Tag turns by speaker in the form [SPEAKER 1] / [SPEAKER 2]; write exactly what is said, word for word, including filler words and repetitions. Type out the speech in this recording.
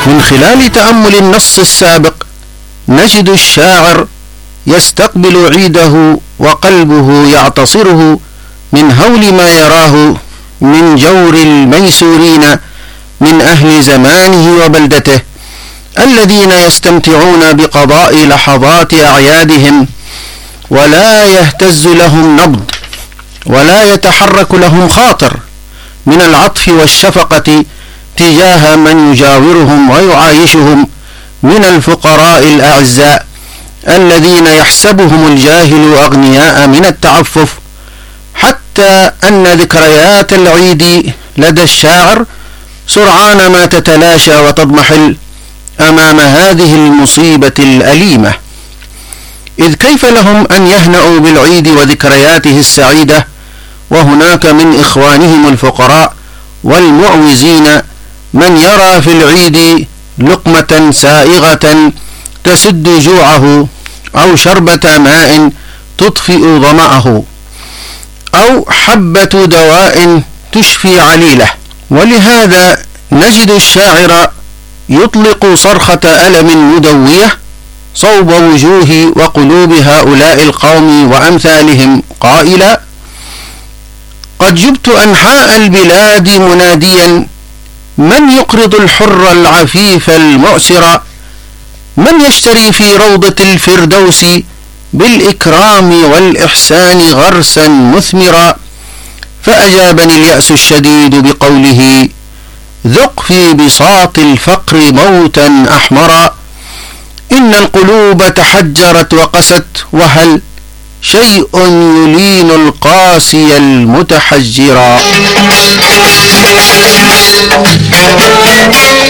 [SPEAKER 1] من خلال تأمل النص السابق نجد الشاعر يستقبل عيده وقلبه يعتصره من هول ما يراه من جور الميسورين من أهل زمانه وبلدته، الذين يستمتعون بقضاء لحظات أعيادهم ولا يهتز لهم نبض ولا يتحرك لهم خاطر من العطف والشفقة تجاه من يجاورهم ويعايشهم من الفقراء الأعزاء الذين يحسبهم الجاهل أغنياء من التعفف، حتى أن ذكريات العيد لدى الشاعر سرعان ما تتلاشى وتضمحل أمام هذه المصيبة الأليمة. إذ كيف لهم أن يهنأوا بالعيد وذكرياته السعيدة وهناك من إخوانهم الفقراء والمعوزين من يرى في العيد لقمة سائغة تسد جوعه، أو شربة ماء تطفئ ظمأه، أو حبة دواء تشفي عليله. ولهذا نجد الشاعر يطلق صرخة ألم مدوية صوب وجوه وقلوب هؤلاء القوم وأمثالهم قائلا: قد جبت أنحاء البلاد مناديا من يقرض الحر العفيف المعسر، من يشتري في روضة الفردوس بالإكرام والإحسان غرسا مثمرا. فأجابني اليأس الشديد بقوله: ذق في بساط الفقر موتا أحمرا، إن القلوب تحجرت وقست، وهل شيء يلين القاسي المتحجرا.